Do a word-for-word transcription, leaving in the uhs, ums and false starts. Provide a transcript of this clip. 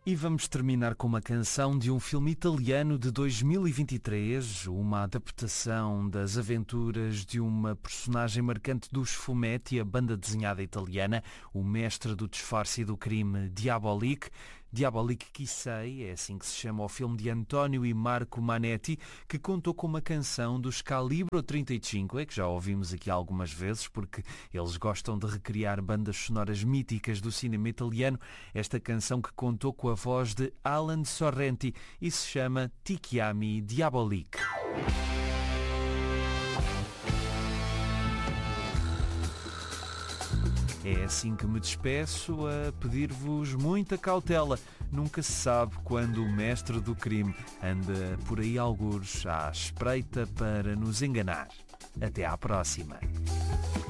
E vamos terminar com uma canção de um filme italiano de dois mil e vinte e três, uma adaptação das aventuras de uma personagem marcante dos Fumetti, a banda desenhada italiana, o mestre do disfarce e do crime Diabolik. Diabolik Chi sei, é assim que se chama o filme de António e Marco Manetti, que contou com uma canção dos Calibro trinta e cinco, é que já ouvimos aqui algumas vezes, porque eles gostam de recriar bandas sonoras míticas do cinema italiano. Esta canção que contou com a voz de Alan Sorrenti e se chama Ti chiami Diabolik. É assim que me despeço, a pedir-vos muita cautela. Nunca se sabe quando o mestre do crime anda por aí algures à espreita para nos enganar. Até à próxima.